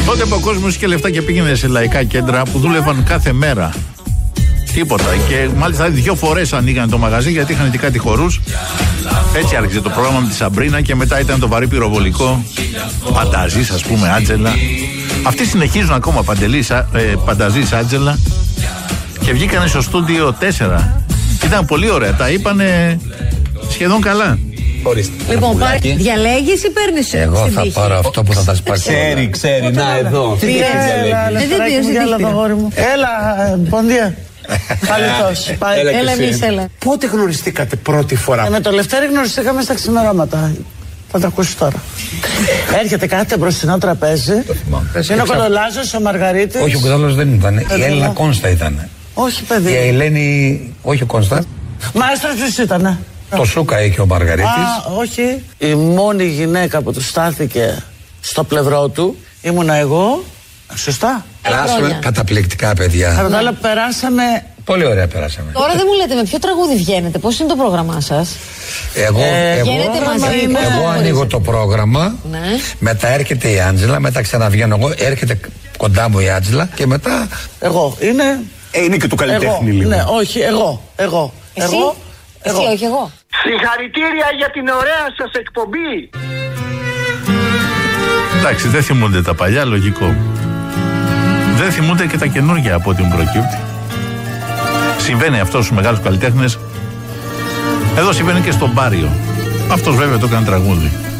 Τότε που ο κόσμος είχε λεφτά και πήγαινε σε λαϊκά κέντρα που δούλευαν κάθε μέρα. Τίποτα. Και μάλιστα 2 φορές ανοίγανε το μαγαζί γιατί είχαν και κάτι χορούς. Έτσι άρχισε το πρόγραμμα με τη Σαμπρίνα και μετά ήταν το βαρύ πυροβολικό. Πανταζής, ας πούμε, Άντζελα. Αυτοί συνεχίζουν ακόμα, Πανταζής, Άντζελα. Και βγήκανε στο στούντιο 4. Ήταν πολύ ωραία. Τα είπανε σχεδόν καλά. Λοιπόν, διαλέγεις ή παίρνεις? Εγώ θα πάρω αυτό που θα τα σπάσει. Ξέρει, να εδώ. Δεν πήρες. Έλα, ποντία. Καλητός. Έλα. Πότε γνωριστήκατε πρώτη φορά? Με το Λευτέρη γνωριστήκαμε στα ξημερώματα. Θα τα ακούσει τώρα. Έρχεται, κάθεται μπροστινό τραπέζι. Είναι ο Κοντολάζος, ο Μαργαρίτης. Όχι, ο Κοντολάζος δεν ήταν. Η Έλληνα Κόνστα ήταν. Όχι, παιδί. Και η Ελένη. Όχι ο Κόνστα. Μαέστρος ποιος ήτανε? Το Σούκα είχε ο Μαργαρίτης. Όχι. Η μόνη γυναίκα που του στάθηκε στο πλευρό του ήμουνα εγώ. Σωστά. Περάσαμε καταπληκτικά, παιδιά. Αλλά περάσαμε. Πολύ ωραία περάσαμε. Τώρα δεν μου λέτε με ποιο τραγούδι βγαίνετε, πώς είναι το πρόγραμμά σας? Εγώ ανοίγω το πρόγραμμα. Ναι. Μετά έρχεται η Άντζελα, μετά ξαναβγαίνω εγώ. Έρχεται κοντά μου η Άντζελα και μετά. Εγώ. Είναι και του καλλιτέχνη λίγο. Ναι, όχι, εγώ. Εσύ, όχι εγώ. Συγχαρητήρια για την ωραία σας εκπομπή. Εντάξει, δεν θυμούνται τα παλιά, λογικό. Δεν θυμούνται και τα καινούργια από ό,τι μου προκύπτει. Συμβαίνει αυτό στους μεγάλους καλλιτέχνες. Εδώ συμβαίνει και στον Πάριο. Αυτός βέβαια το έκανε τραγούδι.